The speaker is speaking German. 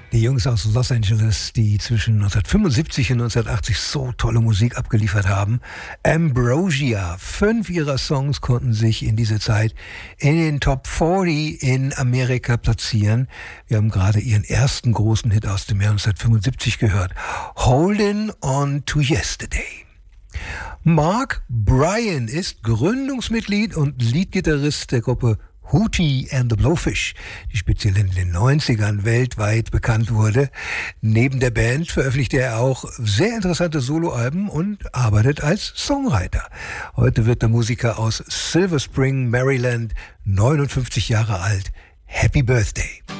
Die Jungs aus Los Angeles, die zwischen 1975 und 1980 so tolle Musik abgeliefert haben. Ambrosia. 5 ihrer Songs konnten sich in dieser Zeit in den Top 40 in Amerika platzieren. Wir haben gerade ihren ersten großen Hit aus dem Jahr 1975 gehört. Holding on to Yesterday. Mark Bryan ist Gründungsmitglied und Leadgitarrist der Gruppe Hootie and the Blowfish, die speziell in den 90ern weltweit bekannt wurde. Neben der Band veröffentlichte er auch sehr interessante Soloalben und arbeitet als Songwriter. Heute wird der Musiker aus Silver Spring, Maryland, 59 Jahre alt. Happy Birthday!